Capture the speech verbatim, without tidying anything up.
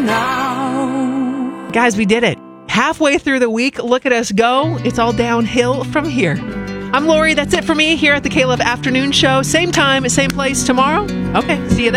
now. Guys, we did it. Halfway through the week, look at us go. It's all downhill from here. I'm Lori. That's it for me here at the K-Love Afternoon Show. Same time, same place tomorrow. Okay, see you then.